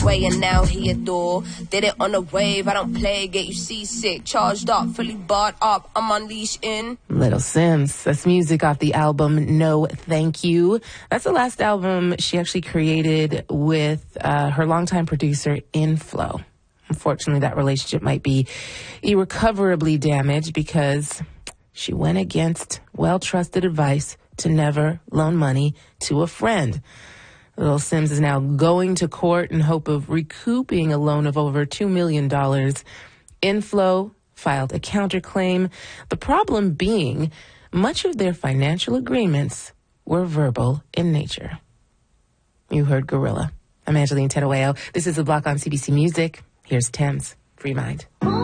way and now he adore. Did it on a wave, I don't play, get you seasick. Charged up, fully barred up, I'm unleashed in Little Sims. That's music off the album No Thank You. That's the last album she actually created with her longtime producer Inflo. Unfortunately, that relationship might be irrecoverably damaged because she went against well-trusted advice to never loan money to a friend. Little Sims is now going to court in hope of recouping a loan of over $2 million. Inflo filed a counterclaim. The problem being, much of their financial agreements were verbal in nature. You heard Gorilla. I'm Angeline Terueo. This is The Block on CBC Music. Here's Thames, Free Mind.